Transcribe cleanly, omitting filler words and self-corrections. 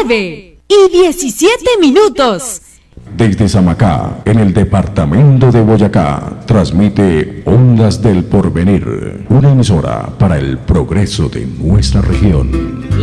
9:17. Desde Samacá, en el departamento de Boyacá, transmite Ondas del Porvenir, una emisora para el progreso de nuestra región.